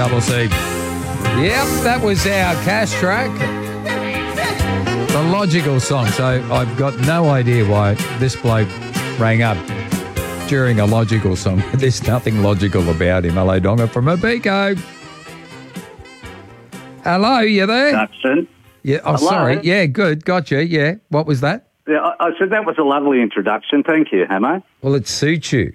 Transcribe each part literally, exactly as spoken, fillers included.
double C. Yep, that was our cash track. The Logical song. So I've got no idea why this bloke rang up during a Logical song. There's nothing logical about him. Hello, Donga from Apico. Hello, you there? Dutton. Yeah, oh, Hello. sorry. Yeah, good. Gotcha. Yeah. What was that? Yeah, I, I said that was a lovely introduction. Thank you, Hamo. Well, it suits you.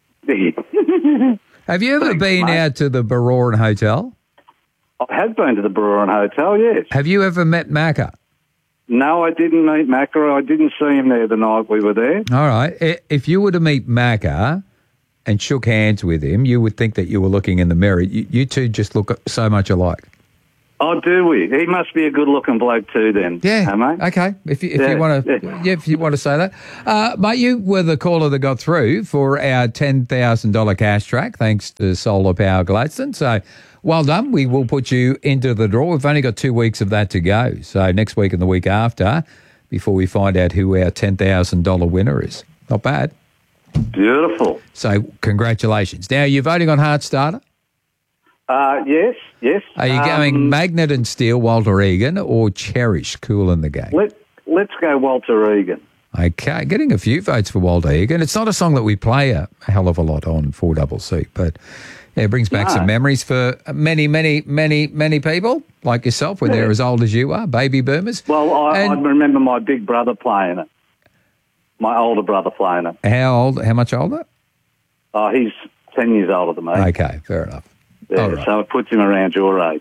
Have you ever Thanks, been mate. out to the Baroran Hotel? I have been to the Baroran Hotel, yes. Have you ever met Macca? No, I didn't meet Macca. I didn't see him there the night we were there. All right. I- If you were to meet Macca and shook hands with him, you would think that you were looking in the mirror. You, you two just look so much alike. Oh, do we? He must be a good-looking bloke too, then. Yeah. Hamo? Okay. If you, if Yeah, you want to, yeah. yeah, if you want to say that, uh, mate, you were the caller that got through for our ten thousand dollar cash track, thanks to Solar Power Gladstone. So, well done. We will put you into the draw. We've only got two weeks of that to go. So next week and the week after, before we find out who our ten thousand dollar winner is. Not bad. Beautiful. So congratulations. Now you're voting on Heartstarter. Uh, yes, yes. Are you Um, going Magnet and Steel, Walter Egan, or Cherish, Cool in the Gang? Let, let's go Walter Egan. Okay, getting a few votes for Walter Egan. It's not a song that we play a hell of a lot on four double C, but yeah, it brings back No. some memories for many, many, many, many people like yourself when Yeah. they're as old as you are, baby boomers. Well, I, And I remember my big brother playing it. My older brother playing it. how old? How much older? Oh, he's ten years older than me. Okay, fair enough. Yeah, all right. so it puts him around your age.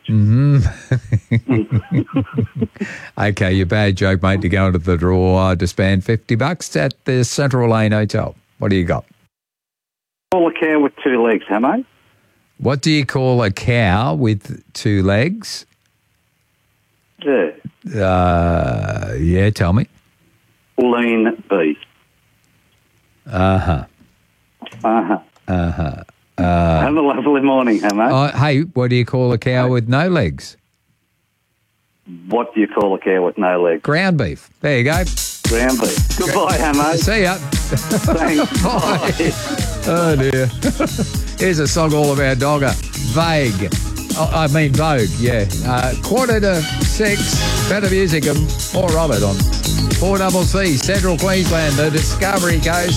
Okay, your bad joke, mate, to go into the draw uh, to spend fifty bucks at the Central Lane Hotel. What do you got? All a cow with two legs, Hamo? What do you call a cow with two legs? Yeah. Uh, yeah, tell me. Lean beef. Uh-huh. Uh-huh. Uh-huh. Have a lovely morning, Hamo. Uh, hey, what do you call a cow with no legs? What do you call a cow with no legs? Ground beef. There you go. Ground beef. Goodbye, Hamo. See ya. Thanks. Bye. Oh, dear. Here's a song all about Dogger. Vague. Oh, I mean Vogue, yeah. Uh, quarter to six. Better music and more of it on four double C, Central Queensland, the Discovery Coast.